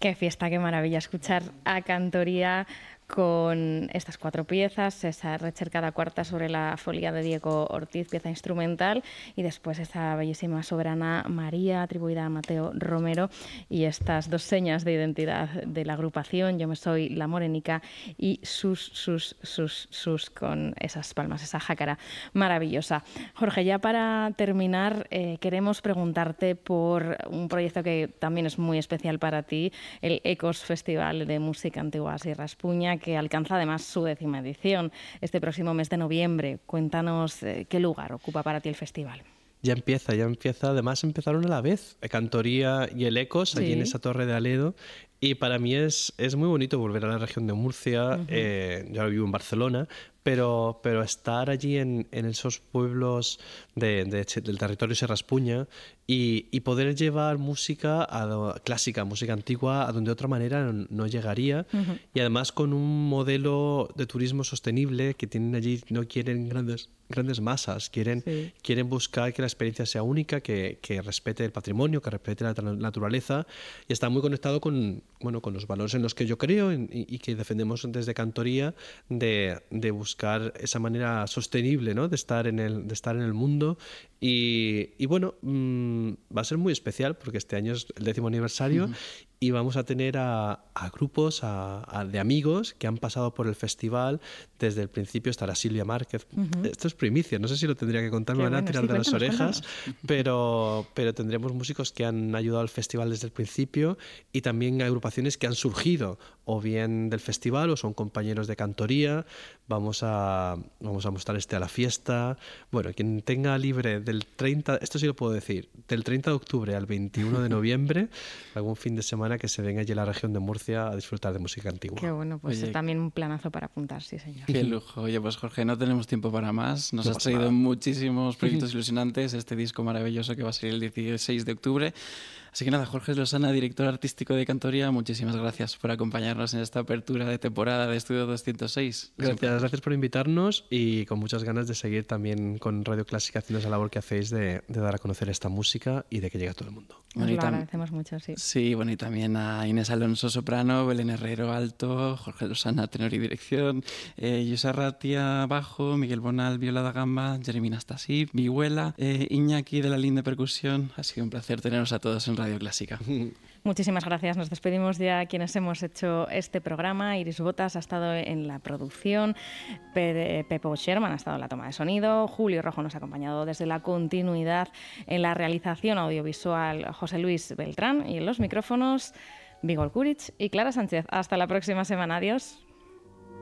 Qué fiesta, qué maravilla escuchar a Cantoría con estas 4 piezas, esa recercada cuarta sobre la folía de Diego Ortiz, pieza instrumental, y después esa bellísima soberana María, atribuida a Mateo Romero, y estas 2 señas de identidad de la agrupación, Yo me soy la morenica, y sus, con esas palmas, esa jácara maravillosa. Jorge, ya para terminar, queremos preguntarte por un proyecto que también es muy especial para ti, el ECOS Festival de Música Antigua Sierra Espuña, que alcanza además su 10ª edición este próximo mes de noviembre. Cuéntanos qué lugar ocupa para ti el festival. Ya empieza. Además empezaron a la vez, Cantoría y el ECOS, allí en esa torre de Aledo. Y para mí es muy bonito volver a la región de Murcia. Yo vivo en Barcelona, pero estar allí en esos pueblos del territorio Sierra Espuña y poder llevar música clásica, música antigua, a donde de otra manera no llegaría. Y además con un modelo de turismo sostenible que tienen allí, no quieren grandes masas, quieren buscar que la experiencia sea única, que respete el patrimonio, que respete la naturaleza, y está muy conectado con los valores en los que yo creo y que defendemos desde Cantoría, de buscar esa manera sostenible, ¿no?, de estar en el mundo. Y bueno, va a ser muy especial porque este año es el 10º aniversario y vamos a tener a grupos de amigos que han pasado por el festival desde el principio. Estará Silvia Márquez. Esto es primicia, no sé si lo tendría que contar, me van a tirar de las orejas, pero tendremos músicos que han ayudado al festival desde el principio, y también agrupaciones que han surgido o bien del festival o son compañeros de Cantoría. Vamos a mostrar a la fiesta. Bueno, quien tenga libre del 30, esto sí lo puedo decir, del 30 de octubre al 21 de noviembre, algún fin de semana, que se venga allí a la región de Murcia a disfrutar de música antigua. Qué bueno, pues es también un planazo para apuntar, sí señor. Qué lujo. Oye, pues Jorge, no tenemos tiempo para más. Nos has traído muchísimos proyectos ilusionantes, este disco maravilloso que va a salir el 16 de octubre. Así que nada, Jorge Losana, director artístico de Cantoría, muchísimas gracias por acompañarnos en esta apertura de temporada de Estudio 206. Gracias por invitarnos, y con muchas ganas de seguir también con Radio Clásica haciendo esa labor que hacéis de dar a conocer esta música y de que llegue a todo el mundo. Nos lo agradecemos mucho, sí. Sí, bueno, y también a Inés Alonso, soprano, Belén Herrero, alto, Jorge Losana, tenor y dirección, Yusa Ratia, bajo, Miguel Bonal, viola da gamba, Jeremy Nastasi, vihuela, Iñaki de la Linde, percusión. Ha sido un placer teneros a todos en Radio Clásica. Muchísimas gracias. Nos despedimos ya quienes hemos hecho este programa. Iris Botas ha estado en la producción, Pepo Sherman ha estado en la toma de sonido, Julio Rojo nos ha acompañado desde la continuidad en la realización audiovisual, José Luis Beltrán, y en los micrófonos, Vigor Kuric y Clara Sánchez. Hasta la próxima semana. Adiós.